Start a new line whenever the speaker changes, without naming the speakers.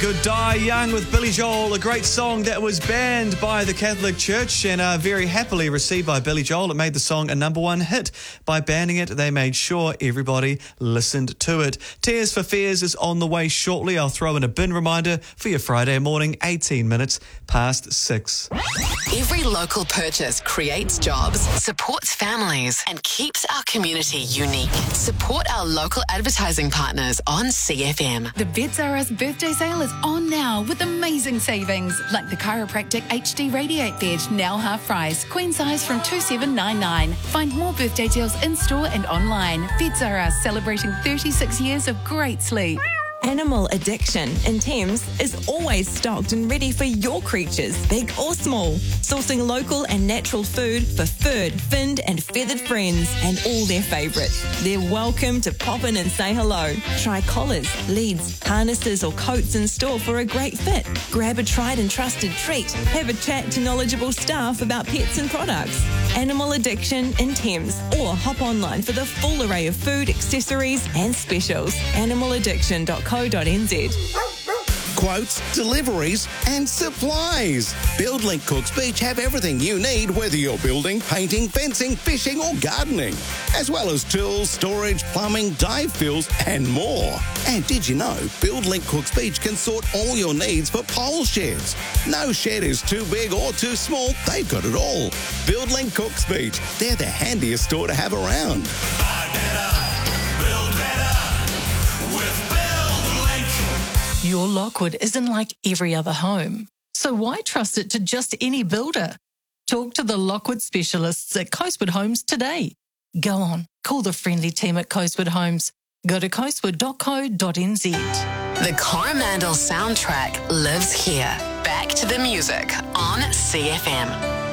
Good Die Young with Billy Joel, a great song that was banned by the Catholic Church and very happily received by Billy Joel. It made the song a #1 hit. By banning it, they made sure everybody listened to it. Tears for Fears is on the way shortly. I'll throw in a bin reminder for your Friday morning, 18 minutes past 6.
Every local purchase creates jobs, supports families, and keeps our community unique. Support our local advertising partners on CFM.
The Beds R Us birthday sale is on now with amazing savings, like the Chiropractic HD Radiate Bed, now half price, queen size from $2,799. Find more birthday deals in store and online. Beds R Us celebrating 36 years of great sleep.
Animal Addiction in Thames is always stocked and ready for your creatures, big or small. Sourcing local and natural food for furred, finned and feathered friends and all their favourites. They're welcome to pop in and say hello. Try collars, leads, harnesses or coats in store for a great fit. Grab a tried and trusted treat. Have a chat to knowledgeable staff about pets and products. Animal Addiction in Thames, or hop online for the full array of food, accessories and specials. Animaladdiction.co.nz.
Quotes, deliveries and supplies. BuildLink Cooks Beach have everything you need, whether you're building, painting, fencing, fishing or gardening, as well as tools, storage, plumbing, dive fills and more. And did you know BuildLink Cooks Beach can sort all your needs for pole sheds? No shed is too big or too small, they've got it all. BuildLink Cooks Beach, they're the handiest store to have around.
Your Lockwood isn't like every other home, so why trust it to just any builder? Talk to the Lockwood specialists at Coastwood Homes today. Go on, call the friendly team at Coastwood Homes. Go to coastwood.co.nz.
The Coromandel soundtrack lives here. Back to the music on CFM.